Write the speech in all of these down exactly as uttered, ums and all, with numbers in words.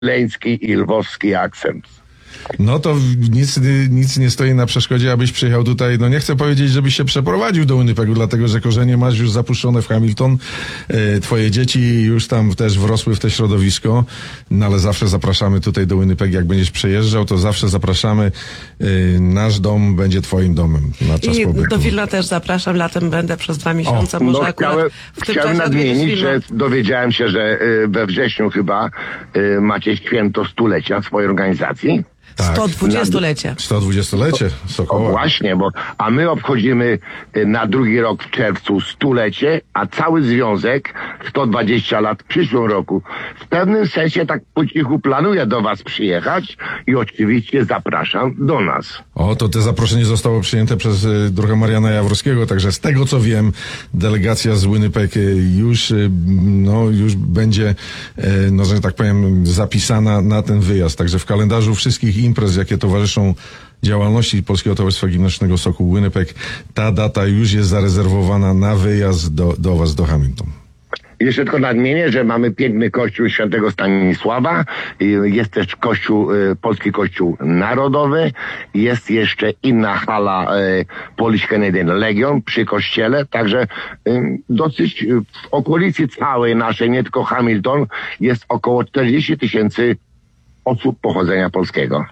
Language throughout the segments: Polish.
leński i lwowski akcent. No to nic, nic nie stoi na przeszkodzie, abyś przyjechał tutaj, no nie chcę powiedzieć, żebyś się przeprowadził do Winnipegu, dlatego że korzenie masz już zapuszczone w Hamilton, e, twoje dzieci już tam też wrosły w to środowisko, no ale zawsze zapraszamy tutaj do Winnipeg, jak będziesz przejeżdżał, to zawsze zapraszamy, e, nasz dom będzie twoim domem na czas I pobytu. do Wilna też zapraszam, latem będę przez dwa miesiące, O, może no, akurat chciałem, w tym chciałem czasie nadmienić, że dowiedziałem się, że y, we wrześniu chyba y, macie święto stulecia swojej organizacji. Tak. sto dwudziestolecie. sto dwudziestolecie O Sokoła. właśnie, bo a my obchodzimy y, na drugi rok w czerwcu stulecie, a cały związek sto dwadzieścia lat w przyszłym roku. W pewnym sensie tak po cichu planuję do was przyjechać i oczywiście zapraszam do nas. O, to te zaproszenie zostało przyjęte przez y, druha Mariana Jaworskiego, także z tego co wiem, delegacja z Winnipeg y, już, y, no, już będzie, y, no, że tak powiem, zapisana na ten wyjazd. Także w kalendarzu wszystkich imprez, jakie towarzyszą działalności Polskiego Towarzystwa Gimnastycznego Sokół Winnipeg, ta data już jest zarezerwowana na wyjazd do, do was, do Hamilton. Jeszcze tylko nadmienię, że mamy piękny kościół świętego Stanisława, jest też kościół, y, polski kościół narodowy, jest jeszcze inna hala y, Polish Canadian Legion przy kościele, także y, dosyć y, w okolicy całej naszej, nie tylko Hamilton, jest około czterdzieści tysięcy osób pochodzenia polskiego.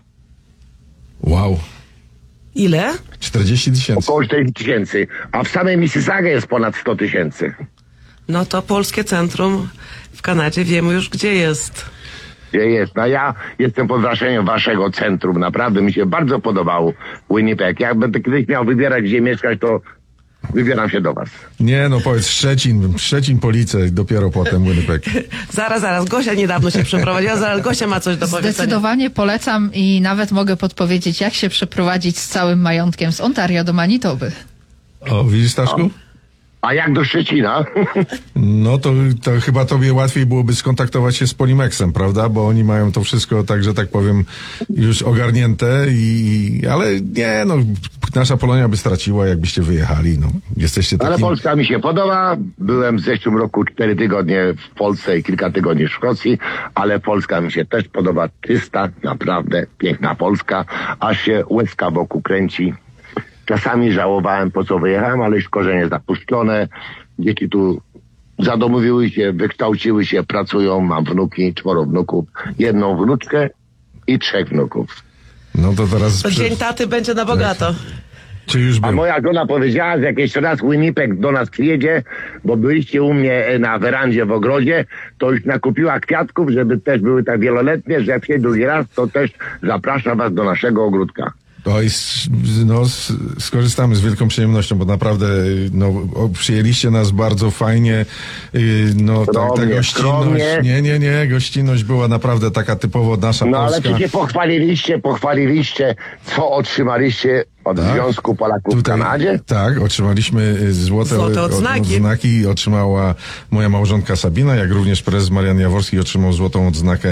Wow. Ile? czterdzieści tysięcy. Około czterdzieści tysięcy, a w samej Mississauga jest ponad sto tysięcy. No to Polskie Centrum w Kanadzie wiemy już, gdzie jest. Gdzie jest? No ja jestem pod wrażeniem waszego centrum. Naprawdę mi się bardzo podobało Winnipeg. Jak będę kiedyś miał wybierać, gdzie mieszkać, to wybieram się do was. Nie, no powiedz Szczecin, Szczecin, Police, dopiero potem Winnipeg. Zaraz, zaraz. Gosia niedawno się przeprowadziła, zaraz Gosia ma coś do powiedzenia. Zdecydowanie polecam i nawet mogę podpowiedzieć, jak się przeprowadzić z całym majątkiem z Ontario do Manitoby. O, widzisz, Staszku? A jak do Szczecina? No to, to chyba tobie łatwiej byłoby skontaktować się z Polimexem, prawda? Bo oni mają to wszystko, tak że tak powiem, już ogarnięte i, ale nie, no, nasza Polonia by straciła, jakbyście wyjechali, no. Jesteście takim... Ale Polska mi się podoba. Byłem w zeszłym roku cztery tygodnie w Polsce i kilka tygodni w Szkocji, ale Polska mi się też podoba. Czysta, naprawdę piękna Polska, aż się łezka wokół kręci. Czasami żałowałem, po co wyjechałem, ale już korzenie zapuszczone. Dzieci tu zadomowiły się, wykształciły się, pracują. Mam wnuki, czworo wnuków, jedną wnuczkę i trzech wnuków. No to teraz... To dzień taty będzie na bogato. Czy już A był? moja żona powiedziała, że jak jeszcze raz Winnipeg do nas przyjedzie, bo byliście u mnie na werandzie w ogrodzie, to już nakupiła kwiatków, żeby też były tak wieloletnie, że jak przyjedzie drugi raz, to też zapraszam was do naszego ogródka. Oj, no, skorzystamy z wielką przyjemnością, bo naprawdę no, o, przyjęliście nas bardzo fajnie. Yy, no, ta, ta Skromnie, gościnność. skromnie. Nie, nie, nie. Gościnność była naprawdę taka typowo nasza No ale polska. czy się pochwaliliście, pochwaliliście, co otrzymaliście od Tak. Związku Polaków Tutaj- w Kanadzie? Tak, otrzymaliśmy y, złote, Złote o- odznaki. odznaki. Otrzymała moja małżonka Sabina, jak również prezes Marian Jaworski otrzymał złotą odznakę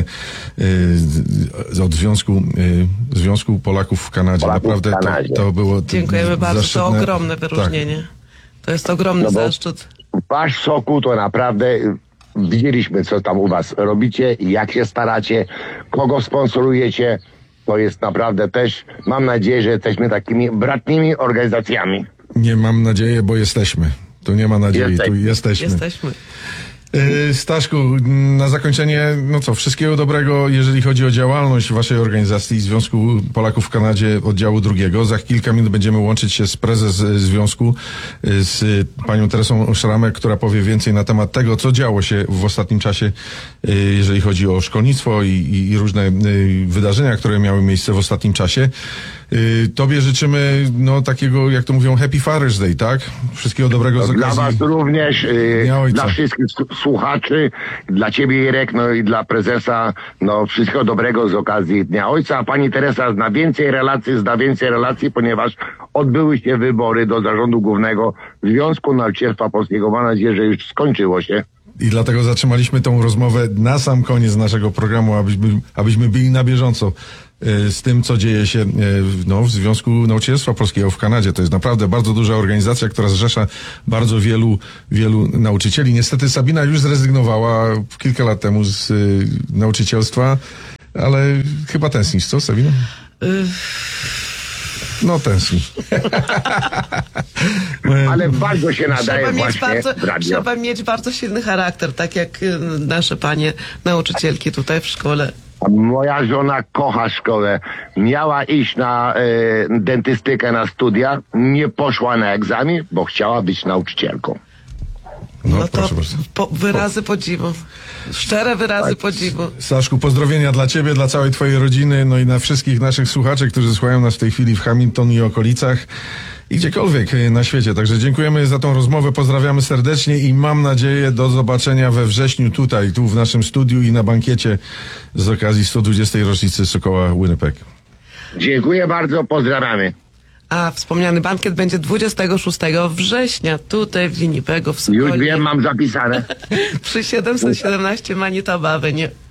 y, od Związku, y, Związku Polaków w Kanadzie. Polaków Naprawdę w Kanadzie. To, to było t- Dziękujemy bardzo, to zaszczytne. ogromne wyróżnienie. Tak. To jest ogromny No bo- zaszczyt. Wasz Sokół to naprawdę y, widzieliśmy, co tam u was robicie, jak się staracie, kogo sponsorujecie. To jest naprawdę też, mam nadzieję, że jesteśmy takimi bratnimi organizacjami. Nie mam nadziei, bo jesteśmy. Tu nie ma nadziei, Jesteśmy. tu jesteśmy. Jesteśmy. Yy, Staszku, na zakończenie, no co, wszystkiego dobrego, jeżeli chodzi o działalność waszej organizacji Związku Polaków w Kanadzie oddziału drugiego. Za kilka minut będziemy łączyć się z prezes związku, yy, z panią Teresą Szramek, która powie więcej na temat tego, co działo się w ostatnim czasie, yy, jeżeli chodzi o szkolnictwo i, i, i różne yy, wydarzenia, które miały miejsce w ostatnim czasie. Yy, tobie życzymy, no takiego, jak to mówią, Happy Father's Day, tak? Wszystkiego dobrego z Dla okazji. was również, y, Dnia Ojca. dla wszystkich s- słuchaczy, dla ciebie Irek, no i dla prezesa, no wszystkiego dobrego z okazji Dnia Ojca. A pani Teresa zna więcej relacji, zna więcej relacji, ponieważ odbyły się wybory do Zarządu Głównego Związku Nauczycielstwa Polskiego. Mam nadzieję, że już skończyło się. I dlatego zatrzymaliśmy tą rozmowę na sam koniec naszego programu, abyśmy, abyśmy byli na bieżąco e, z tym, co dzieje się e, no, w Związku Nauczycielstwa Polskiego w Kanadzie. To jest naprawdę bardzo duża organizacja, która zrzesza bardzo wielu, wielu nauczycieli. Niestety Sabina już zrezygnowała kilka lat temu z y, nauczycielstwa, ale chyba tęsknisz, co, Sabina? No tęskni. Ale bardzo się nadaje Trzeba mieć, właśnie bardzo, w radio. trzeba mieć bardzo silny charakter, tak jak y, nasze panie nauczycielki tutaj w szkole. A moja żona kocha szkołę. Miała iść na e, dentystykę na studia, nie poszła na egzamin, bo chciała być nauczycielką. No, No to proszę bardzo. po, wyrazy podziwu. Szczere wyrazy podziwu. Staszku, pozdrowienia dla ciebie, dla całej twojej rodziny, no i na wszystkich naszych słuchaczy, którzy słuchają nas w tej chwili w Hamilton i okolicach i gdziekolwiek na świecie. Także dziękujemy za tą rozmowę, pozdrawiamy serdecznie i mam nadzieję do zobaczenia we wrześniu tutaj, tu w naszym studiu i na bankiecie z okazji sto dwudziestej rocznicy Sokoła Winnipeg. Dziękuję bardzo, pozdrawiamy. A wspomniany bankiet będzie dwudziestego szóstego września tutaj w Winnipegu w Już Sokolinie wiem, mam zapisane. przy siedemset siedemnaście Manitoba Avenue.